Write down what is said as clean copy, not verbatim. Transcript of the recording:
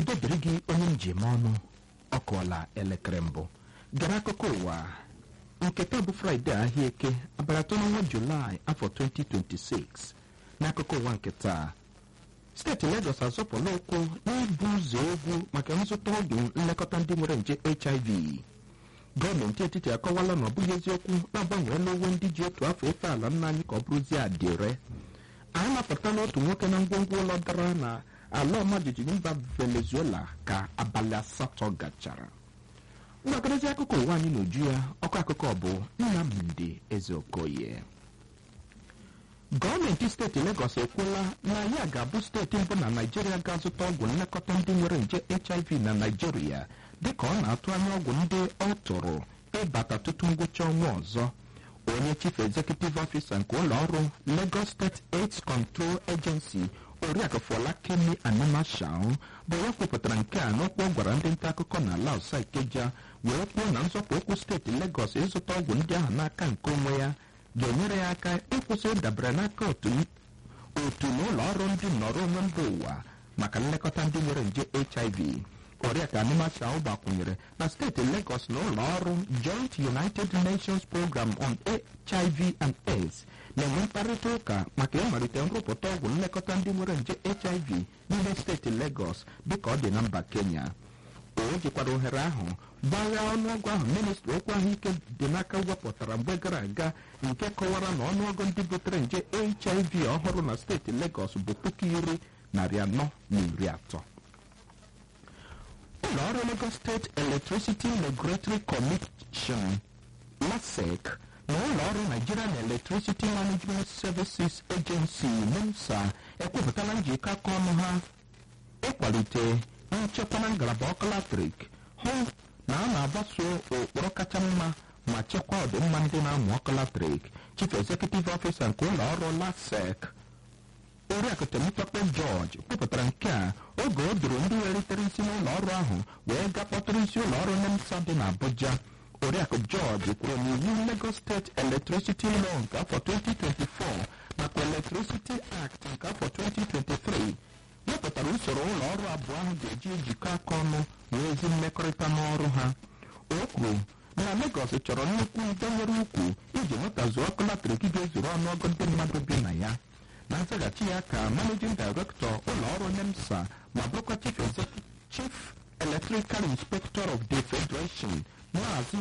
udo dịrị gị onye njem ọnụ. Ọ kụọla elekere mbụ. Gara akụkọ ụwa nke taa bụ Fraịde ahịa eke abalị 3 n'ọnwa Julaị afọ 2026. N'akụkọ ụwa nke taa, steeti Lagos azọpụla ụkwụ n'ibu ụzọ egwu maka nzụta ọgwụ nlekọta ndị nwere nje HIV. Gọọmenti etiti akọwala na ọ bụghị eziokwu na-agbanweela uwe ndị ji otu afọ efe ala nna anyị ka ọ bụrụzie adịre. A napụtala otu nwoke na ngwongwo ụlọ dara na ala ọmajiji mba Venezuela ka abalị 8 gachara. Mgbakọrịta akụkọ ụwa anyị n'uju ya, ọkụ akụkọ bụ Nnamdi Ezeokoye. Gọọmenti steeti Lagos ekwuola na ya ga-abụ steeti mbụ na Naịjirịa ga-azụta ọgwụ nlekọta ndị nwere nje HIV na Naịjirịa dịka ọ na-atụ anya ọgwụ ndị ọ tụrụ ịbata tutu ngwụcha ọnwa ọzọ. Onye Chief Executive Officer nke ụlọ ọrụ Lagos State AIDS Control Agency, Oriakụ Fọlakemi Anamashao, bụ ya kwupụtara nke a n'okwu ọ gwara ndị nta akụkọ na ala Ọsa Ikeja, wee kwuo na nzọpụ okwu steeti Lagos ịzụta ọgwụ ndị ahụ n'aka nke onwe ya ga-enyere ya aka ịkwụsị ịdabere n'aka otu na ụlọ ọrụ ndị nnọrọ onwe mba ụwa maka nlekọta ndị nwere nje HIV. Oriakụ Anamashao gbakwunyere na steeti Lagos na ụlọ ọrụ Joint United Nations Program on HIV and AIDS na-enwe mkparịta ụka maka ịmalite nrụpụta ọgwụ nlekọta ndị nwere nje HIV n'ime steeti Lagos dịka ọ dị na mba Kenya. O jikwara ohere ahụ gbaghaa ọnụọgụ ahụ ministri okwu ahụike dị n'aka wepụtara mgbe gara aga nke kọwara na ọnụọgụ ndị butere nje HIV ọhụrụ na steeti Lagos bụ 10,430. Ụlọ ọrụ Lagos State Electricity Regulatory Commission LASEC na ụlọ ọrụ Nigerian Electricity Management Services Agency NEMSA ekwupụtala njikọ aka ọnụ ha ịkwalite nchekwa na ngalaba ọkụ latrik, hụ na a na-agbaso ụkpụrụ kacha mma ma chekwaa ọdịmma ndị na-amụ ọkụ latrik. Chief Executive Officer nke ụlọ ọrụ LASEC, Oriakụ Temitope George, kwupụtara nke a oge o duru ndị welitere isi n'ụlọ ọrụ ahụ wee gaa kpọtụrụ isi ụlọ ọrụ NEMSA dị n'Abuja. Oriakụ George kwuru na iwu Lagos State Electricity Law nke afọ 2024 nakwa Electricity Act nke afọ 2023 wepụtara usoro ụlọ ọrụ abụọ ahụ ga-eji ejikọ aka ọnụ wee ezi mmekọrịta n'ọrụ ha. O kwuru na Lagos chọrọ nnukwu udo nwere ukwu iji nwetazuo ọkụ latrik ga-ezuru ọnụọgụ ndị mmadụ bi na ya. Na nzaghachi ya ka Managing Director ụlọ ọrụ NEMSA ma bụrụkwa Chief Electrical Inspector of the Federation, Maazị